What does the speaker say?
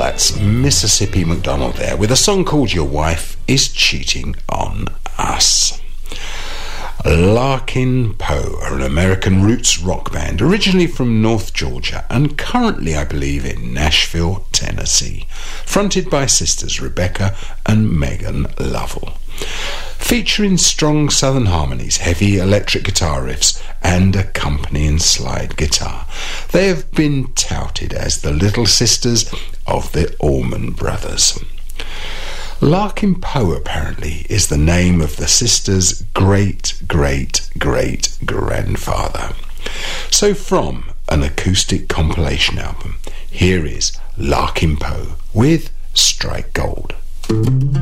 that's Mississippi McDonald there with a song called Your Wife Is Cheating on Us. Larkin Poe are an American roots rock band originally from North Georgia and currently, I believe, in Nashville, Tennessee, fronted by sisters Rebecca and Megan Lovell. Featuring strong southern harmonies, heavy electric guitar riffs and accompanying slide guitar, they have been touted as the little sisters of the Allman Brothers. Larkin Poe apparently is the name of the sisters' great-great-great-grandfather. So from an acoustic compilation album, here is Larkin Poe with Strike Gold.